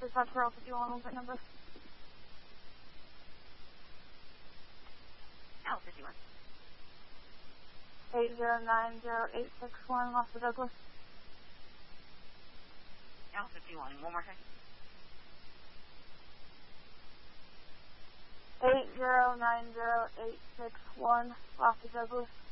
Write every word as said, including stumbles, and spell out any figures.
dispatch for Alpha fifty-one, what's that number? Alpha fifty-one. eight zero nine zero eight six one, Alpha Douglas. Alpha fifty-one, one more time. eight zero nine zero eight six one, Alpha Douglas.